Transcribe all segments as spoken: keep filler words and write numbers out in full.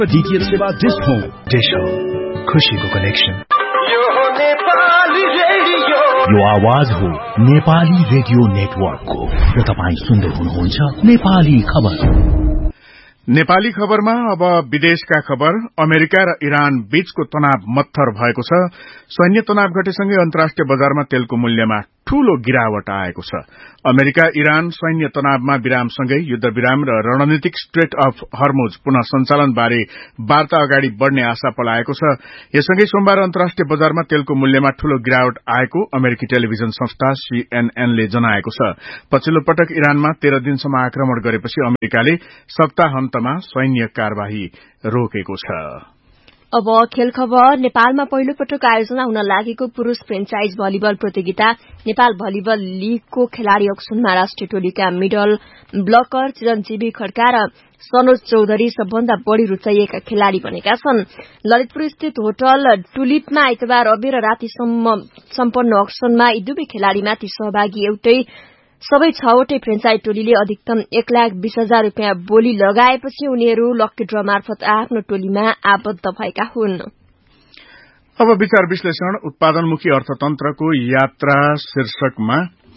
DTH सेवा dish हो dish हो खुशीको कनेक्सन। यो आवाज हो नेपाली रेडियो नेटवर्कको र तपाईँ सुन्दै हुनुहुन्छ नेपाली खबर। नेपाली खबरमा अब विदेशका खबर। अमेरिका र इरान बीचको तनाव मत्थर भएको छ। सैन्य तनाव घटेसँगै अन्तर्राष्ट्रिय बजारमा तेलको मूल्यमा ठूलो गिरावट आएको छ। अमेरिका इरान सैन्य तनावमा विरामसँगै युद्ध विराम र रणनीतिक स्ट्रेट अफ हर्मुज पुनः सञ्चालन बारे वार्ता अगाडि बढ़ने आशा पलाएको छ। यससँगै सोमबार अन्तर्राष्ट्रिय बजारमा तेलको मूल्यमा ठूलो गिरावट आएको अमेरिकी टेलिभिजन संस्था सीएनएन ले जनाएको छ। पछिल्लो पटक इरानमा तेह्र दिनसम्म आक्रमण गरेपछि अमेरिकाले सप्ताहन्तमा सैन्य कार्यवाही रोकेको छ। अब खेल खबर। नेपालमा पहिलो पटक आयोजना हुन लागेको पुरूष फ्रेन्चाइज भलिबल प्रतियोगिता नेपाल भलिबल लीगको खेलाड़ी अक्सुनमा राष्ट्रिय टोलीका मिडल ब्लकर चिरञ्जीवी खड्का र सनोज चौधरी सबभन्दा बढ़ी रुचाइएका खेलाड़ी बनेका छन्। ललितपुर स्थित होटल टुलिपमा आइतबार अबेर रातिसम्म सम्पन्न अक्सनमा यी दुवै खेलाड़ीमाथि सहभागी एउटै सबै छवटै फ्रेन्चाइज टोलीले अधिकतम एक लाख बीस हजार रूपियाँ बोली लगाएपछि उनीहरू लक्की ड्र मार्फत आफ्नो टोलीमा आबद्ध भएका हुन्। अब विचार विश्लेषण। उत्पादनमुखी अर्थतन्त्रको यात्रा शीर्षकमा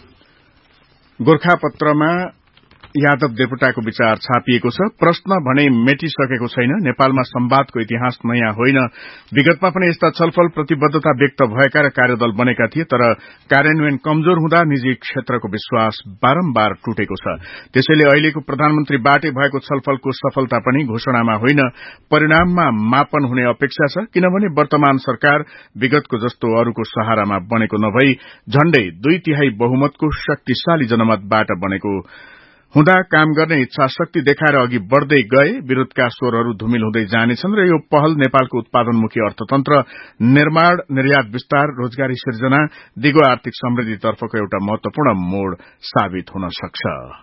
गोर्खापत्रमा यादव देवकोटाको विचार छापिएको छ। प्रश्न भने मेटिसकेको छैन। नेपालमा संवादको इतिहास नयाँ होइन। विगतमा पनि यस्ता छलफल प्रतिबद्धता व्यक्त भएका र कार्यदल बनेका थिए, तर कार्यान्वयन कमजोर हुँदा निजी क्षेत्रको विश्वास बारम्बार टुटेको छ। त्यसैले अहिलेको प्रधानमन्त्रीबाटै भएको छलफलको सफलता पनि घोषणामा होइन, परिणाममा मापन हुने अपेक्षा छ। किनभने वर्तमान सरकार विगतको जस्तो अरूको सहारामा बनेको नभई झण्डै दुई तिहाई बहुमतको शक्तिशाली जनमतबाट बनेको हुँदा काम गर्ने इच्छा शक्ति देखाएर अघि बढ़दै गए विरोधका स्वरहरू धुमिल हुँदै जानेछन् र यो पहल नेपालको उत्पादनमुखी अर्थतन्त्र निर्माण, निर्यात विस्तार, रोजगारी सिर्जना, दिगो आर्थिक समृद्धितर्फको एउटा महत्वपूर्ण मोड़ साबित हुन सक्छ।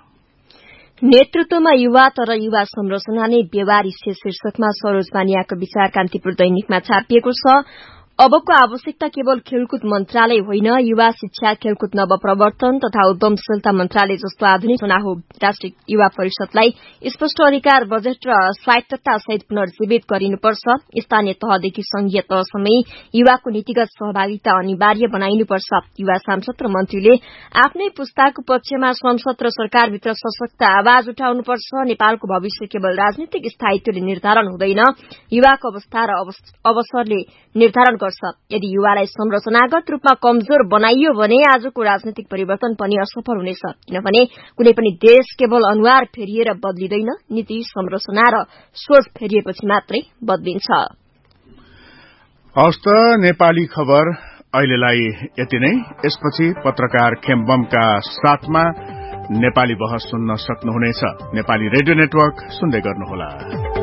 नेतृत्वमा युवा तर युवा संरचना नै व्यवहारिक शीर्षकमा सरोज बानियाको विचार कान्तिपुर दैनिकमा छापिएको छ। अबको आवश्यकता केवल खेलकुद मन्त्रालय होइन, युवा शिक्षा, खेलकुद नवप्रवर्तन तथा उद्यमशीलता मन्त्रालय जस्तो आधुनिक चुनाव हो। राष्ट्रिय युवा परिषदलाई स्पष्ट अधिकार, बजेट र स्वायत्तता सहित पुनर्जीवित गरिनुपर्छ। स्थानीय तहदेखि संघीय तहसम्मै युवाको नीतिगत सहभागिता अनिवार्य बनाइनुपर्छ। युवा सांसद र मन्त्रीले आफ्नै पुस्ताको पक्षमा संसद र सरकारभित्र सशक्त आवाज उठाउनुपर्छ। नेपालको भविष्य केवल राजनीतिक स्थायित्वले निर्धारण हुँदैन, युवाको अवस्था र अवसरले निर्धारण गर्छ। यदि युवालाई संरचनागत रूपमा कमजोर बनाइयो भने आजको राजनीतिक परिवर्तन पनि असफल हुनेछ। किनभने कुनै पनि देश केवल अनुहार फेरिएर बदलिँदैन, नीति, संरचना र सोच फेरिएपछि मात्रै बदलिन्छ। हस्त नेपाली खबर अहिलेलाई यति नै। यसपछि पत्रकार खेमबमका साथमा नेपाली बहस सुन्न सक्नुहुनेछ। नेपाली रेडियो नेटवर्क सुन्दै गर्नुहोला।